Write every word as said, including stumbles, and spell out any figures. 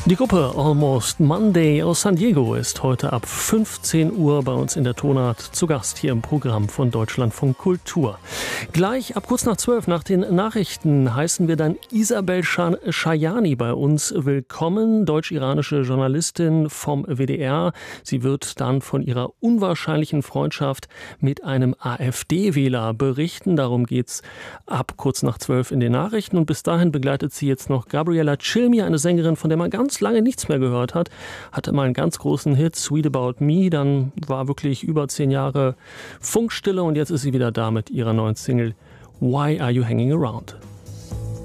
Die Gruppe Almost Monday aus San Diego ist heute ab fünfzehn Uhr bei uns in der Tonart zu Gast hier im Programm von Deutschlandfunk Kultur. Gleich ab kurz nach zwölf nach den Nachrichten heißen wir dann Isabel Schajani bei uns willkommen, deutsch-iranische Journalistin vom W D R. Sie wird dann von ihrer unwahrscheinlichen Freundschaft mit einem AfD-Wähler berichten. Darum geht's ab kurz nach zwölf in den Nachrichten. Und bis dahin begleitet sie jetzt noch Gabriella Cilmi, eine Sängerin, von der man ganz lange nichts mehr gehört hat, hatte mal einen ganz großen Hit, Sweet About Me, dann war wirklich über zehn Jahre Funkstille und jetzt ist sie wieder da mit ihrer neuen Single Why Are You Hanging Around?